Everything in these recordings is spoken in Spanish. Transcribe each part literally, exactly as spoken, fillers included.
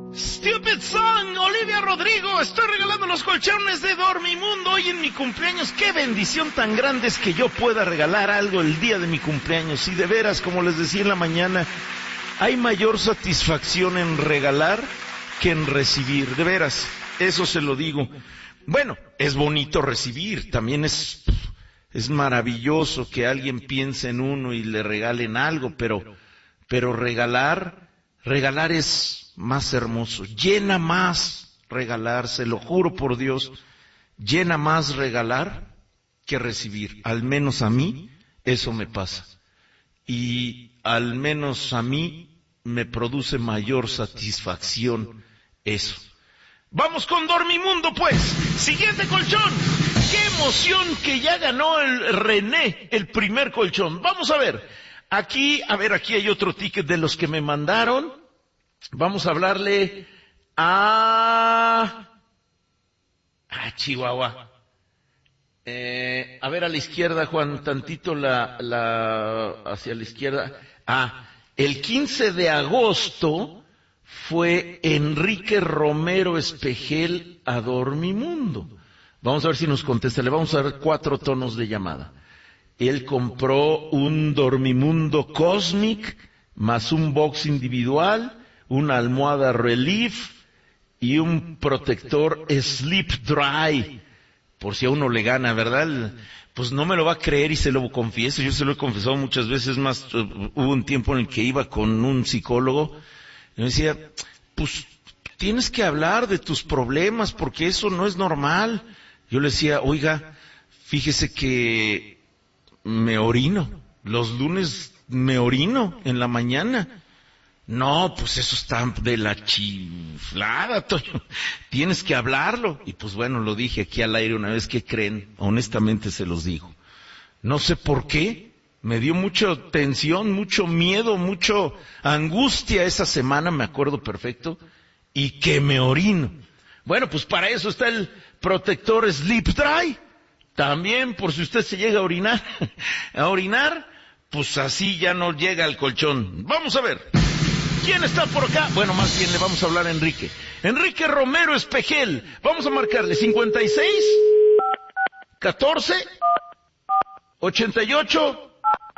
Stupid Song, Olivia Rodrigo, estoy regalando los colchones de Dormimundo hoy en mi cumpleaños. Qué bendición tan grande es que yo pueda regalar algo el día de mi cumpleaños. Y de veras, como les decía en la mañana, hay mayor satisfacción en regalar que en recibir. De veras, eso se lo digo. Bueno, es bonito recibir, también es, es maravilloso que alguien piense en uno y le regalen algo, pero, pero regalar, regalar es más hermoso, llena más regalar, se lo juro por Dios, llena más regalar que recibir. Al menos a mí eso me pasa. Y al menos a mí me produce mayor satisfacción eso. Vamos con Dormimundo pues, siguiente colchón. Qué emoción que ya ganó el René el primer colchón. Vamos a ver, aquí, a ver, aquí hay otro ticket de los que me mandaron. Vamos a hablarle a... a Chihuahua. Eh, a ver a la izquierda, Juan, tantito la, la, hacia la izquierda. Ah, el quince de agosto fue Enrique Romero Espejel a Dormimundo. Vamos a ver si nos contesta, le vamos a dar cuatro tonos de llamada. Él compró un Dormimundo Cosmic, más un box individual, una almohada Relief y un protector Sleep Dry, por si a uno le gana, ¿verdad? Pues no me lo va a creer y se lo confieso, yo se lo he confesado muchas veces más. Hubo un tiempo en el que iba con un psicólogo y me decía, pues tienes que hablar de tus problemas porque eso no es normal. Yo le decía, oiga, fíjese que me orino, los lunes me orino en la mañana. No, pues eso está de la chiflada, Toño. Tienes que hablarlo. Y pues bueno, lo dije aquí al aire una vez. ¿Qué creen? Honestamente se los digo. No sé por qué. Me dio mucha tensión, mucho miedo, mucho angustia esa semana, me acuerdo perfecto. Y que me orino. Bueno, pues para eso está el protector Sleep Dry. También, por si usted se llega a orinar, a orinar, pues así ya no llega al colchón. Vamos a ver. ¿Quién está por acá? Bueno, más bien le vamos a hablar a Enrique. Enrique Romero Espejel. Vamos a marcarle cincuenta y seis, catorce, ochenta y ocho.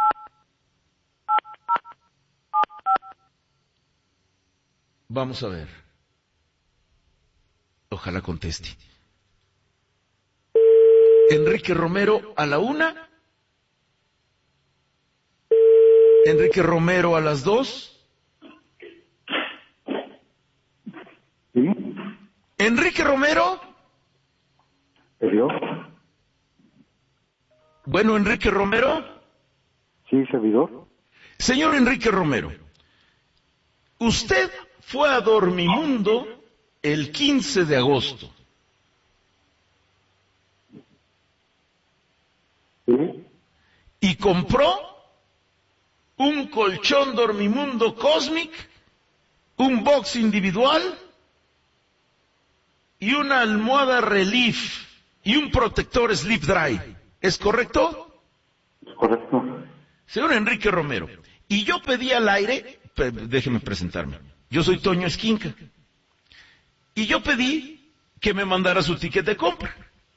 Vamos a ver. Ojalá conteste. Enrique Romero a la una. Enrique Romero a las dos. ¿Sí? Enrique Romero. ¿Yo? Bueno, Enrique Romero. Sí, servidor. Señor Enrique Romero, usted fue a Dormimundo el quince de agosto. ¿Sí? Y compró un colchón Dormimundo Cosmic, un box individual y una almohada Relief y un protector Sleep Dry. ¿Es correcto? Es correcto. Señor Enrique Romero, y yo pedí al aire, déjeme presentarme, yo soy Toño Esquinca, y yo pedí que me mandara su ticket de compra,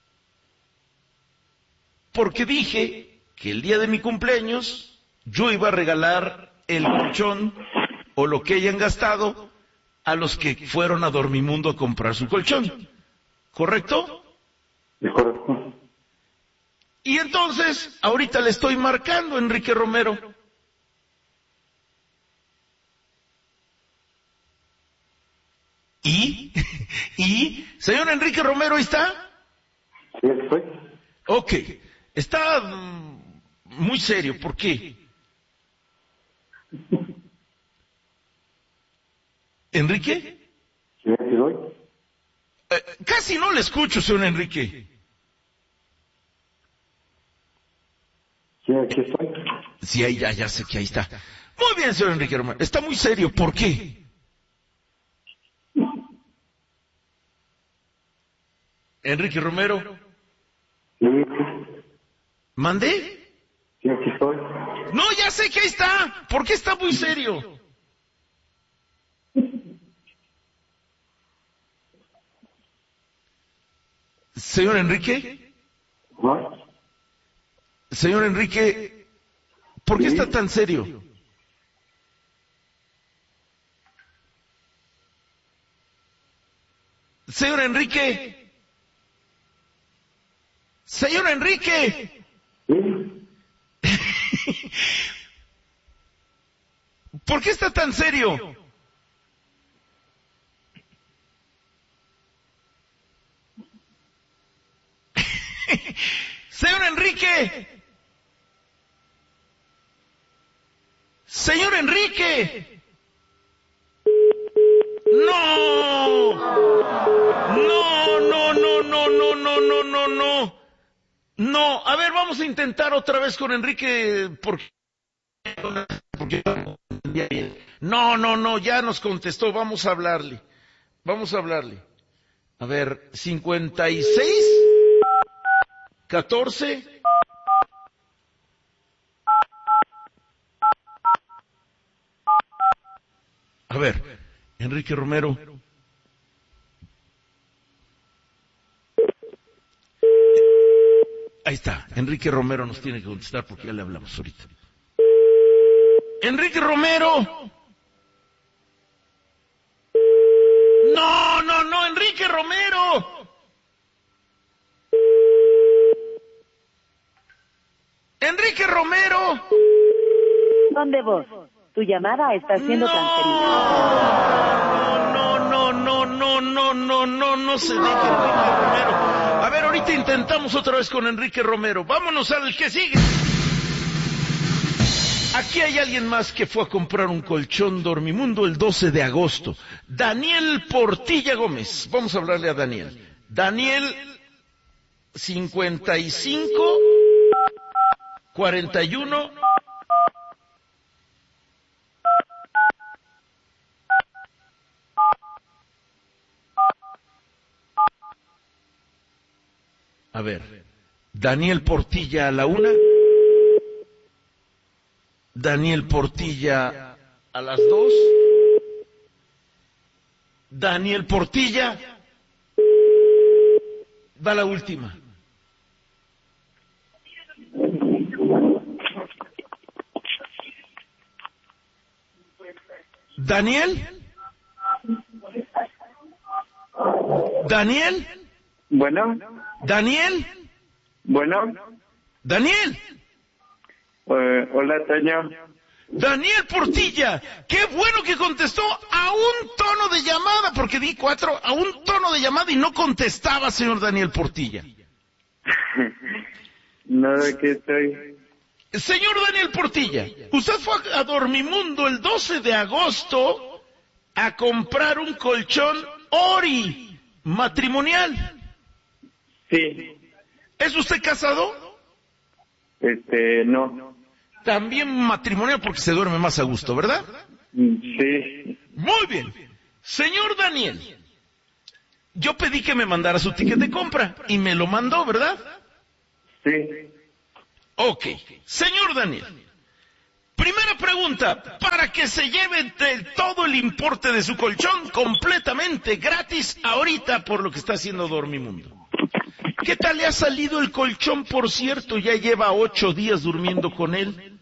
porque dije que el día de mi cumpleaños yo iba a regalar el colchón o lo que hayan gastado a los que fueron a Dormimundo a comprar su colchón. ¿Correcto? Es correcto. Y entonces, ahorita le estoy marcando, Enrique Romero. ¿Y? ¿Y? Señor Enrique Romero, ¿ahí está? Sí, aquí estoy. Ok. Está mm, muy serio, ¿por qué? ¿Enrique? Sí, aquí estoy. Eh, casi no le escucho, señor Enrique. Sí, aquí estoy. Sí, ahí ya, ya sé que ahí está. Muy bien, señor Enrique Romero. Está muy serio, ¿por qué? Enrique Romero. Sí, ¿Mandé? sí, aquí estoy. No, ya sé que ahí está. ¿Por qué está muy serio? Señor Enrique, Ajá. señor Enrique, ¿por qué Sí. está tan serio? Señor Enrique, señor Enrique, Sí. ¿por qué está tan serio? Señor Enrique, señor Enrique, no, no, no, no, no, no, no, no, no, no, no, a ver, vamos a intentar otra vez con Enrique, porque, porque no, no, no, ya nos contestó, vamos a hablarle, vamos a hablarle, a ver, cincuenta y seis, catorce, a ver, Enrique Romero. Ahí está, Enrique Romero nos tiene que contestar porque ya le hablamos ahorita. Enrique Romero. No, no, no, Enrique Romero. Enrique Romero. ¿Dónde vos? Tu llamada está siendo No, transferida. no, no, no, no, no, no, no, no se deje Enrique Romero. A ver, ahorita intentamos otra vez con Enrique Romero. Vámonos al que sigue. Aquí hay alguien más que fue a comprar un colchón Dormimundo el doce de agosto. Daniel Portilla Gómez. Vamos a hablarle a Daniel. Daniel, cincuenta y cinco, cuarenta y uno. A ver, Daniel Portilla a la una. Daniel Portilla a las dos. Daniel Portilla. Va la última. Daniel. Daniel. Bueno, Daniel. bueno, Daniel. eh, hola Toño. Daniel Portilla, qué bueno que contestó a un tono de llamada, porque di cuatro, a un tono de llamada y no contestaba, señor Daniel Portilla. No, de qué estoy. Señor Daniel Portilla, usted fue a Dormimundo el doce de agosto a comprar un colchón Ori matrimonial. Sí, ¿Es usted casado? este, no. También matrimonial porque se duerme más a gusto, ¿verdad? Sí, Muy bien. Señor Daniel, yo pedí que me mandara su ticket de compra y me lo mandó, ¿verdad? sí. Ok. Señor Daniel, primera pregunta, para que se lleve de todo el importe de su colchón completamente gratis ahorita por lo que está haciendo Dormimundo. ¿Qué tal le ha salido el colchón, por cierto? Ya lleva ocho días durmiendo con él.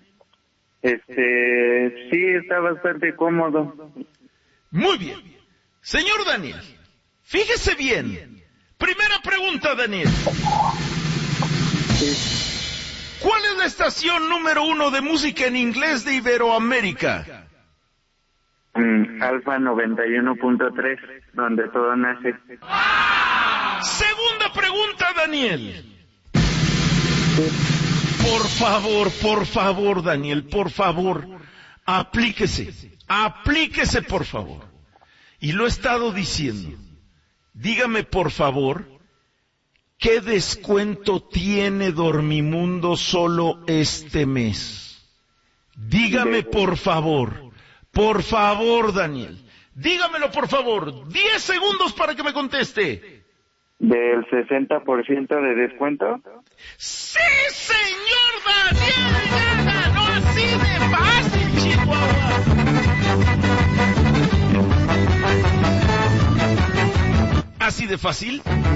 Este, sí, está bastante cómodo. Muy bien. Señor Daniel, fíjese bien. Primera pregunta, Daniel. ¿Cuál es la estación número uno de música en inglés de Iberoamérica? Mm, Alfa noventa y uno punto tres, donde todo nace. Segunda pregunta, Daniel. Por favor, por favor, Daniel, por favor, aplíquese, aplíquese, por favor. Y lo he estado diciendo. Dígame, por favor, ¿qué descuento tiene Dormimundo solo este mes? Dígame, por favor, por favor, Daniel. Dígamelo, por favor. Diez segundos para que me conteste. ¿Del sesenta por ciento de descuento? ¡Sí, señor Daniel! ¡Ya ganó así de fácil, Chihuahua! ¿Así de fácil?